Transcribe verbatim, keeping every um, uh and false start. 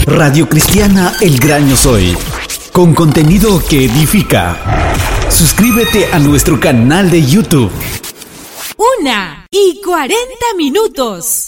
Radio Cristiana El Gran Yo Soy, con contenido que edifica. Suscríbete a nuestro canal de YouTube. Una y cuarenta minutos.